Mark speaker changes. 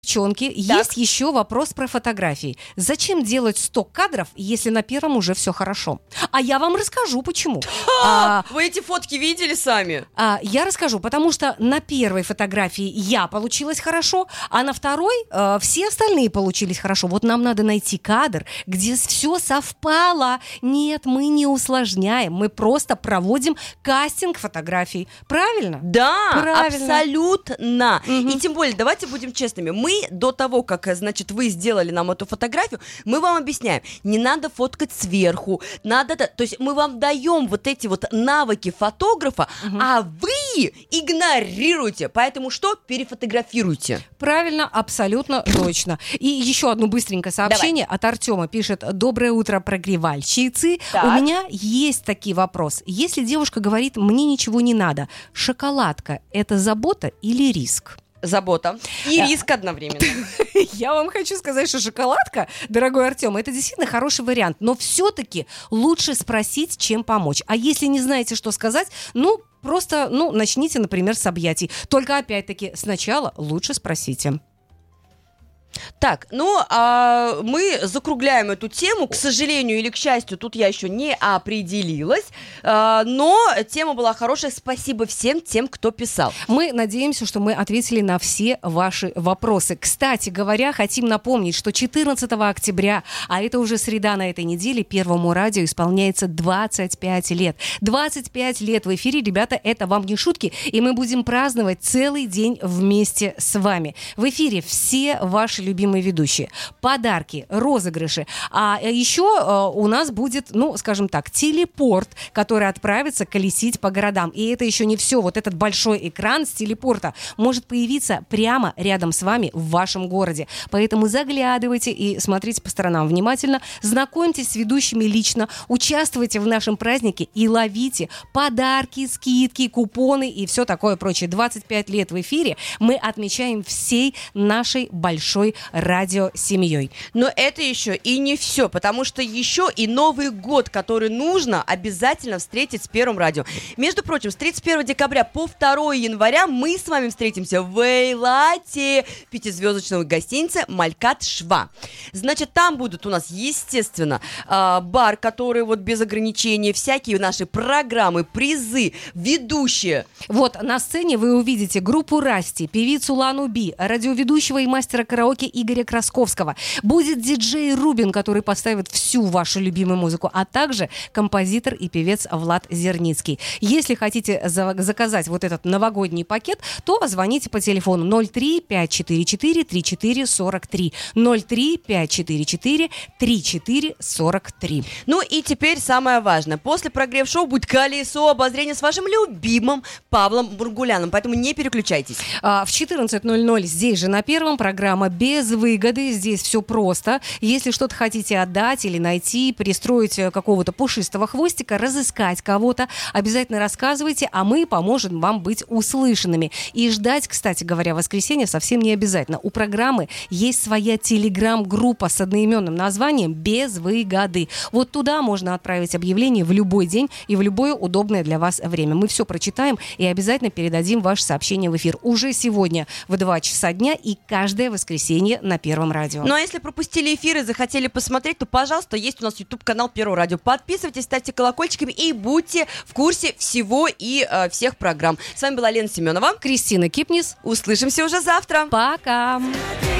Speaker 1: Девчонки, есть еще вопрос про фотографии. Зачем делать 100 кадров, если на первом уже все хорошо? А я вам расскажу, почему.
Speaker 2: Вы эти фотки видели сами?
Speaker 1: Я расскажу, потому что на первой фотографии я получилась хорошо, а на второй все остальные получились хорошо. Вот нам надо найти кадр, где все совпало. Нет, мы не усложняем, мы просто проводим кастинг фотографий. Правильно?
Speaker 2: Да,
Speaker 1: правильно.
Speaker 2: Абсолютно. И тем более, давайте будем честными. Мы до того, как, значит, вы сделали нам эту фотографию, мы вам объясняем, не надо фоткать сверху, то есть мы вам даем вот эти вот навыки фотографа, а вы игнорируете, поэтому что? Перефотографируйте.
Speaker 1: Правильно, абсолютно точно. И еще одно быстренькое сообщение от Артема. Пишет: доброе утро, прогревальщицы.
Speaker 2: Так.
Speaker 1: У меня есть такой вопрос. Если девушка говорит, мне ничего не надо, шоколадка – это забота или риск?
Speaker 2: Забота. И риск одновременно.
Speaker 1: Я вам хочу сказать, что шоколадка, дорогой Артем, это действительно хороший вариант, но все-таки лучше спросить, чем помочь. А если не знаете, что сказать, просто начните, например, с объятий. Только, опять-таки, сначала лучше спросите.
Speaker 2: Так, мы закругляем эту тему. К сожалению или к счастью, тут я еще не определилась, но тема была хорошая. Спасибо всем тем, кто писал.
Speaker 1: Мы надеемся, что мы ответили на все ваши вопросы. Кстати говоря, хотим напомнить, что 14 октября, а это уже среда на этой неделе, Первому радио исполняется 25 лет. 25 лет в эфире, ребята, это вам не шутки, и мы будем праздновать целый день вместе с вами. В эфире все ваши любимые ведущие, подарки, розыгрыши. А еще у нас будет, скажем так, телепорт, который отправится колесить по городам. И это еще не все. Вот этот большой экран с телепорта может появиться прямо рядом с вами в вашем городе. Поэтому заглядывайте и смотрите по сторонам внимательно, знакомьтесь с ведущими лично, участвуйте в нашем празднике и ловите подарки, скидки, купоны и все такое прочее. 25 лет в эфире мы отмечаем всей нашей большой радиосемьей.
Speaker 2: Но это еще и не все, потому что еще и Новый год, который нужно обязательно встретить с Первым радио. Между прочим, с 31 декабря по 2 января мы с вами встретимся в Эйлате, в 5-звездочной гостинице «Малькат Шва». Значит, там будут у нас, естественно, бар, который вот без ограничений, всякие наши программы, призы, ведущие.
Speaker 1: Вот на сцене вы увидите группу «Расти», певицу Лану Би, радиоведущего и мастера караоке Игоря Красковского. Будет диджей Рубин, который поставит всю вашу любимую музыку, а также композитор и певец Влад Зерницкий. Если хотите заказать вот этот новогодний пакет, то звоните по телефону 03-544-3443. 03-544-3443.
Speaker 2: Ну и теперь самое важное. После прогрев-шоу будет колесо обозрения с вашим любимым Павлом Бургуляном, поэтому не переключайтесь.
Speaker 1: В 14:00 здесь же на Первом программа «Без выгоды». Здесь все просто. Если что-то хотите отдать или найти, пристроить какого-то пушистого хвостика, разыскать кого-то, обязательно рассказывайте, а мы поможем вам быть услышанными. И ждать, кстати говоря, воскресенья совсем не обязательно. У программы есть своя телеграм-группа с одноименным названием «Без выгоды». Вот туда можно отправить объявление в любой день и в любое удобное для вас время. Мы все прочитаем и обязательно передадим ваше сообщение в эфир уже сегодня в 2 часа дня и каждое воскресенье на Первом радио.
Speaker 2: Ну а если пропустили эфир и захотели посмотреть, то, пожалуйста, есть у нас YouTube-канал Первого радио. Подписывайтесь, ставьте колокольчиками и будьте в курсе всего и всех программ. С вами была Лена Семенова.
Speaker 1: Кристина Кипнис.
Speaker 2: Услышимся уже завтра.
Speaker 1: Пока!